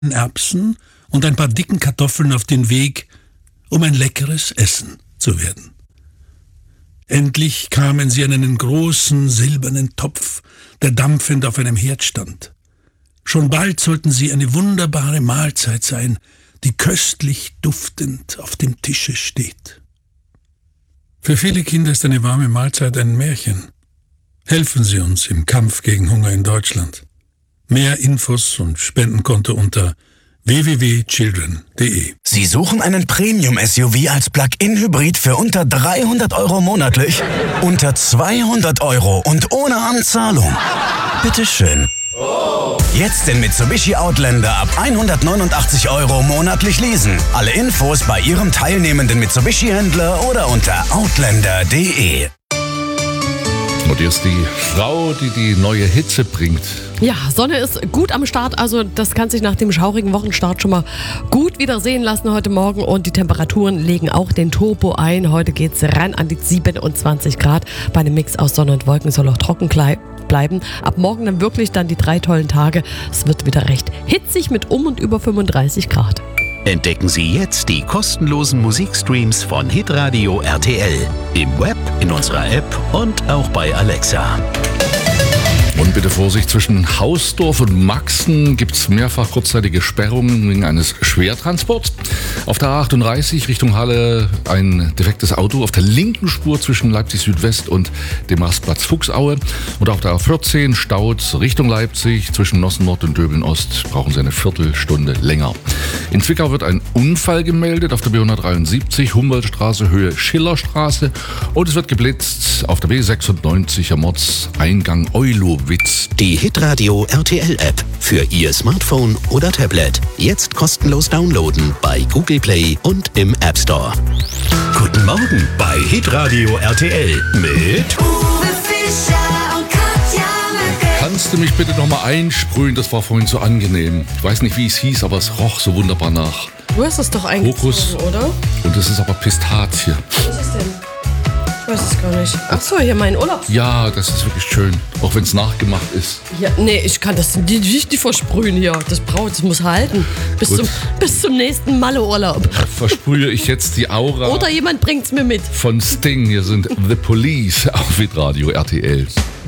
Erbsen und ein paar dicken Kartoffeln auf den Weg, um ein leckeres Essen zu werden. Endlich kamen sie an einen großen silbernen Topf, der dampfend auf einem Herd stand. Schon bald sollten sie eine wunderbare Mahlzeit sein, die köstlich duftend auf dem Tische steht. Für viele Kinder ist eine warme Mahlzeit ein Märchen. Helfen Sie uns im Kampf gegen Hunger in Deutschland. Mehr Infos und Spendenkonto unter www.children.de. Sie suchen einen Premium-SUV als Plug-in-Hybrid für unter 300 € monatlich? Unter 200 € und ohne Anzahlung? Bitteschön. Jetzt den Mitsubishi Outlander ab 189 € monatlich leasen. Alle Infos bei Ihrem teilnehmenden Mitsubishi-Händler oder unter outlander.de. Und hier ist die Frau, die die neue Hitze bringt. Ja, Sonne ist gut am Start, also das kann sich nach dem schaurigen Wochenstart schon mal gut wieder sehen lassen heute Morgen und die Temperaturen legen auch den Turbo ein. Heute geht's ran an die 27 Grad. Bei einem Mix aus Sonne und Wolken soll auch trocken bleiben. Ab morgen dann wirklich dann die 3 tollen Tage. Es wird wieder recht hitzig mit und über 35 Grad. Entdecken Sie jetzt die kostenlosen Musikstreams von Hitradio RTL. Im Web, in unserer App und auch bei Alexa. Und bitte Vorsicht, zwischen Hausdorf und Maxen gibt es mehrfach kurzzeitige Sperrungen wegen eines Schwertransports. Auf der A38 Richtung Halle ein defektes Auto auf der linken Spur zwischen Leipzig Südwest und dem Marktplatz Fuchsaue. Und auf der A14 staut Richtung Leipzig zwischen Nossen Nord und Döbeln Ost brauchen Sie eine Viertelstunde länger. In Zwickau wird ein Unfall gemeldet auf der B173 Humboldtstraße Höhe Schillerstraße und es wird geblitzt auf der B96 am Ortseingang Eulowitz. Die Hitradio RTL App für Ihr Smartphone oder Tablet. Jetzt kostenlos downloaden bei Google Play und im App Store. Guten Morgen bei Hitradio RTL mit Uwe Fischer und Katja Möcke. Kannst du mich bitte nochmal einsprühen? Das war vorhin so angenehm. Ich weiß nicht, wie es hieß, aber es roch so wunderbar nach Du hast es doch Kokos, eingezogen, oder? und das ist aber Pistazie. Was ist es denn? Ich weiß es gar nicht. Achso, hier mein Urlaub. Ja, das ist wirklich schön, auch wenn es nachgemacht ist. Ja, nee, ich kann das nicht versprühen hier. Das muss halten. Bis zum nächsten Malle-Urlaub. Versprühe ich jetzt die Aura Oder jemand bringt's mir mit. von Sting. Hier sind The Police auf Hitradio RTL.